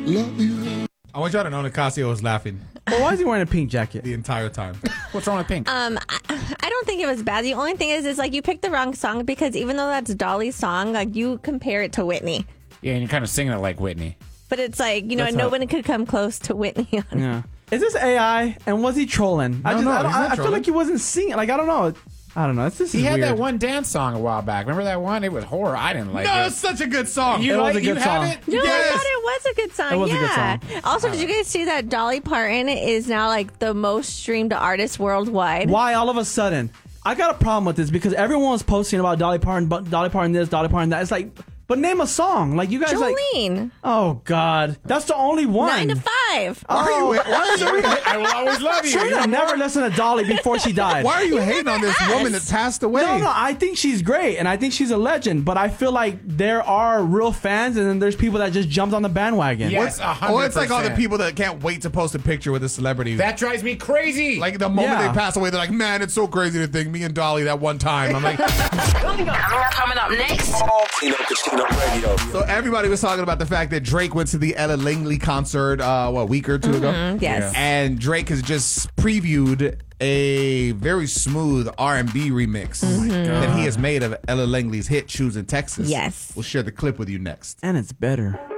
love you. I want y'all to know Nicasio was laughing Well, why is he wearing a pink jacket? the entire time. What's wrong with pink? I don't think it was bad. The only thing is like you picked the wrong song because even though that's Dolly's song, like you compare it to Whitney. Yeah, and you're kind of singing it like Whitney. But it's like, you know, That's nobody could come close to Whitney on it. Yeah. Is this AI? And was he trolling? No, he's not I feel trolling. like he wasn't singing. Like, I don't know. This He is had weird. that one dance song a while back. Remember that one? It was horror. I didn't like No, it. it's such a good song. You It was like a good you song. have it? No, Yes. I thought it was a good song. It was a good yeah. song. Also, did you guys see that Dolly Parton is now like the most streamed artist worldwide? Why all of a sudden? I got a problem with this because everyone was posting about Dolly Parton this, Dolly Parton that. It's like, but name a song. Like, you guys Jolene. oh, God. That's the only one. 9 to 5. Why are you I will always love you. Trina never listened to Dolly before she died. Why are you hating on this woman that passed away? No, I think she's great, and I think she's a legend, but I feel like there are real fans, and then there's people that just jumped on the bandwagon. Yes, 100%. Or it's like all the people that can't wait to post a picture with a celebrity. That drives me crazy. Like the moment Yeah. they pass away, they're like, man, it's so crazy to think me and Dolly that one time. I'm like, Coming up next. Tino Casino Radio. so everybody was talking about the fact that Drake went to the Ella Langley concert, a week or two ago? Yes. And Drake has just previewed a very smooth R&B remix that he has made of Ella Langley's hit "Shoes in Texas." Yes. We'll share the clip with you next. And it's better.